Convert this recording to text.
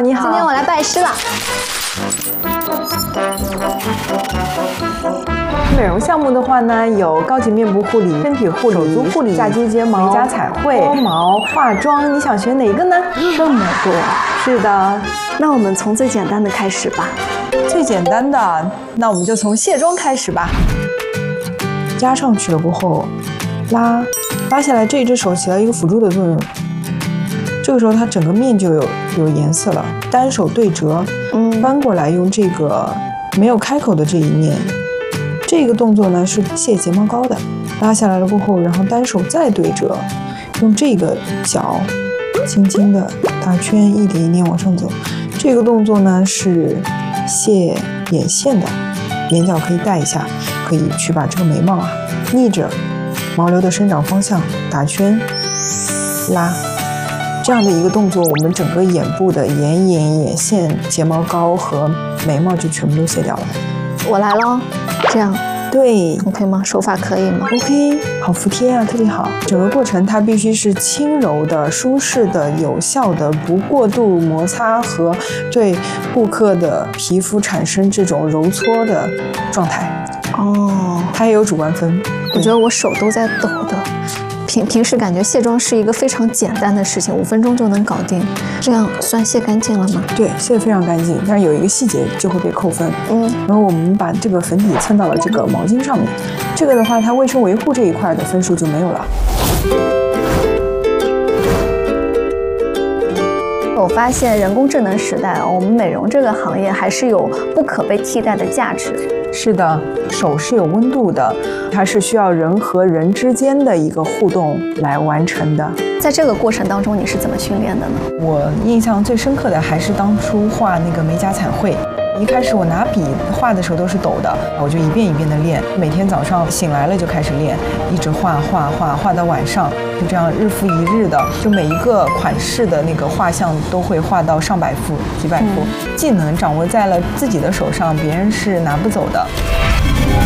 你好。 今天我来拜师了。 美容项目的话呢，有高级面部护理、身体护理、手足护理、嫁接睫毛、美甲彩绘、脱毛、化妆，你想学哪个呢？ 这么多。 是的， 那我们从最简单的开始吧。 最简单的，那我们就从卸妆开始吧。加上去了过后，拉下来，这一只手起到一个辅助的作用。这个时候它整个面就有颜色了。单手对折，翻过来用这个没有开口的这一面。这个动作呢是卸睫毛膏的，拉下来了过后，然后单手再对折，用这个角轻轻的打圈，一点一点往上走。这个动作呢是卸眼线的，眼角可以带一下，可以去把这个眉毛逆着毛流的生长方向打圈拉。这样的一个动作，我们整个眼部的眼影、眼线、睫毛膏和眉毛就全部都卸掉了。 我来喽，这样对 OK 吗？手法可以吗 ？OK， 好服帖啊，特别好。整个过程它必须是轻柔的、舒适的、有效的，不过度摩擦和对顾客的皮肤产生这种揉搓的状态。 哦， 它也有主观分。 我觉得我手都在抖的。平时感觉卸妆是一个非常简单的事情，5分钟就能搞定。这样算卸干净了吗？ 对，卸得非常干净，但是有一个细节就会被扣分。然后我们把这个粉底蹭到了这个毛巾上面，这个的话，它卫生维护这一块的分数就没有了。 我发现人工智能时代，我们美容这个行业还是有不可被替代的价值。 是的，手是有温度的，它是需要人和人之间的一个互动来完成的。 在这个过程当中，你是怎么训练的呢？ 我印象最深刻的还是当初画那个美甲彩绘。一开始我拿笔画的时候都是抖的，我就一遍一遍的练，每天早上醒来了就开始练，一直画到晚上，就这样日复一日的，就每一个款式的那个画像都会画到上百幅、几百幅，技能掌握在了自己的手上，别人是拿不走的。